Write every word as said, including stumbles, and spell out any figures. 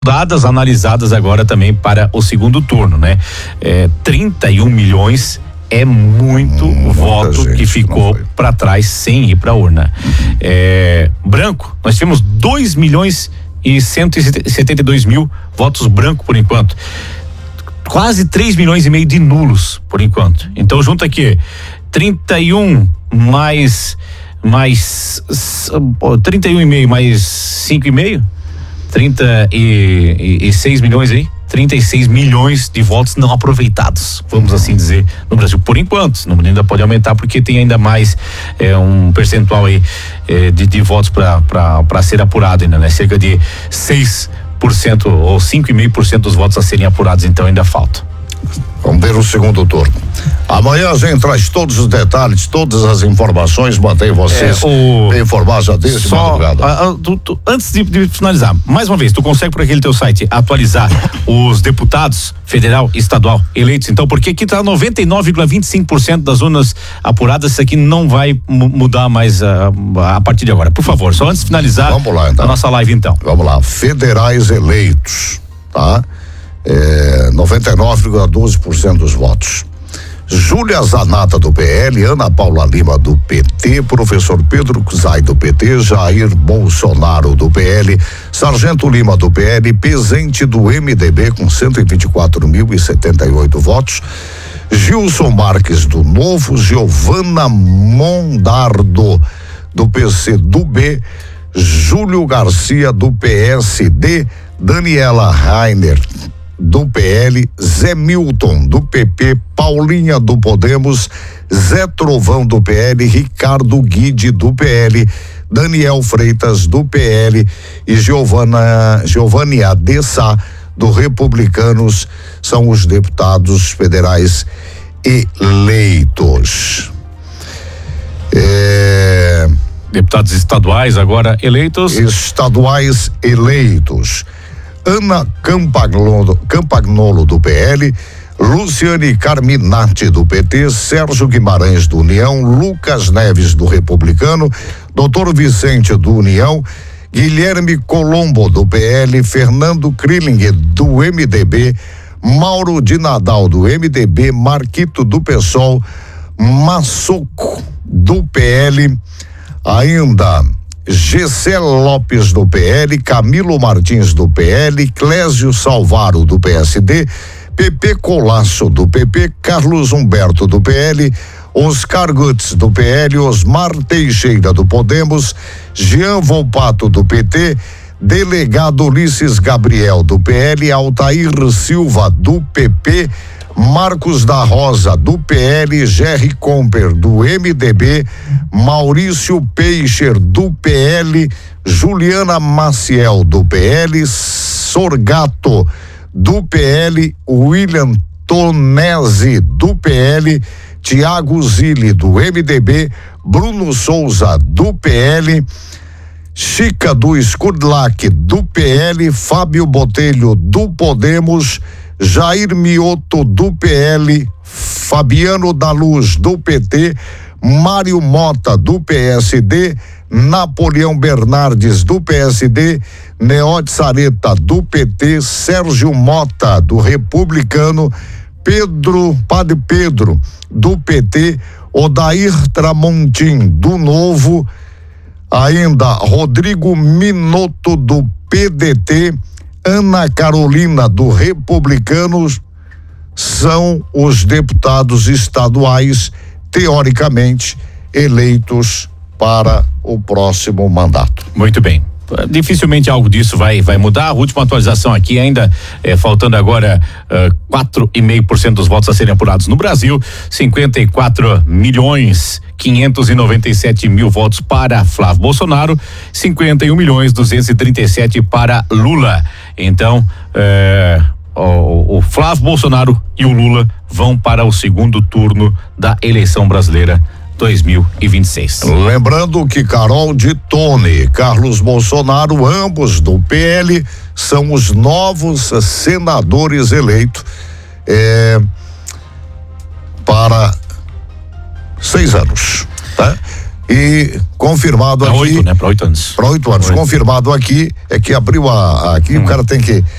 dadas, analisadas agora também para o segundo turno, né? É, trinta e um milhões é muito hum, voto que ficou para trás sem ir para a urna. Uhum. É, branco, nós tivemos dois milhões e cento e setenta e dois mil votos branco por enquanto. Quase três milhões e meio de nulos por enquanto. Então junta aqui trinta e um mais mais trinta e um e meio mais cinco e meio, trinta e seis milhões aí, trinta e seis milhões de votos não aproveitados, vamos assim dizer, no Brasil, por enquanto. O número ainda pode aumentar porque tem ainda mais é, um percentual aí é, de, de votos para ser apurado ainda, né? Cerca de seis por cento ou cinco vírgula cinco por cento dos votos a serem apurados, então ainda falta. Vamos ver o segundo turno. Amanhã a gente traz todos os detalhes, todas as informações, mantém vocês é, o... bem informados já desde Só, madrugada. A, a, tu, tu, antes de, de finalizar, mais uma vez, tu consegue por aquele teu site atualizar os deputados federal e estadual eleitos, então, porque aqui tá noventa e nove vírgula vinte e cinco por cento das urnas apuradas, isso aqui não vai mudar mais a, a partir de agora. Por favor, só antes de finalizar Vamos lá, então. a nossa live então. Vamos lá, federais eleitos, tá? É, noventa e nove vírgula doze por cento dos votos. Júlia Zanata do P L, Ana Paula Lima do P T, professor Pedro Zay do P T, Jair Bolsonaro do P L, Sargento Lima do P L, Pezente do M D B com cento e vinte e quatro mil e setenta e oito votos, Gilson Marques do Novo, Giovana Mondardo do P C do B, Júlio Garcia do P S D, Daniela Rainer do P L, Zé Milton do P P, Paulinha do Podemos, Zé Trovão do P L, Ricardo Guide do P L, Daniel Freitas do P L e Giovana Giovanni Adessa do Republicanos são os deputados federais eleitos. É... Deputados estaduais agora eleitos. Estaduais eleitos. Ana Campagnolo, Campagnolo do P L, Luciane Carminati do P T, Sérgio Guimarães do União, Lucas Neves do Republicano, doutor Vicente do União, Guilherme Colombo do P L, Fernando Krilling do M D B, Mauro de Nadal do M D B, Marquito do PSOL, Massoco do P L, ainda Gessé Lopes do P L, Camilo Martins do P L, Clésio Salvaro do P S D, Pepe Colasso do P P, Carlos Humberto do P L, Oscar Gutz do P L, Osmar Teixeira do Podemos, Jean Volpato do P T, Delegado Ulisses Gabriel do P L, Altair Silva do P P, Marcos da Rosa do P L, Jerry Comper do M D B, Maurício Peixer do P L, Juliana Maciel do P L, Sorgato do P L, William Tonesi do P L, Tiago Zilli do M D B, Bruno Souza do P L, Chica do Skudlak do P L, Fábio Botelho do Podemos, Jair Mioto do P L, Fabiano da Luz do P T, Mário Mota do P S D, Napoleão Bernardes do P S D, Neode Sareta do P T, Sérgio Mota do Republicano, Pedro, Padre Pedro do P T, Odair Tramontim do Novo, ainda Rodrigo Minotto do P D T, Ana Carolina do Republicanos são os deputados estaduais teoricamente eleitos para o próximo mandato. Muito bem. Dificilmente algo disso vai vai mudar. A última atualização aqui ainda é, faltando agora quatro vírgula cinco por cento dos votos a serem apurados no Brasil, cinquenta e quatro milhões quinhentos e noventa e sete mil votos para Flávio Bolsonaro, cinquenta e um milhões duzentos e trinta e sete para Lula. Então, é, o, o Flávio Bolsonaro e o Lula vão para o segundo turno da eleição brasileira dois mil e vinte e seis. Lembrando que Carol de Tone, Carlos Bolsonaro, ambos do P L, são os novos senadores eleitos é, para seis anos, tá? E confirmado pra aqui. Oito, né? Para oito anos. Para oito anos. Oito. Confirmado aqui é que abriu a. a aqui hum. o cara tem que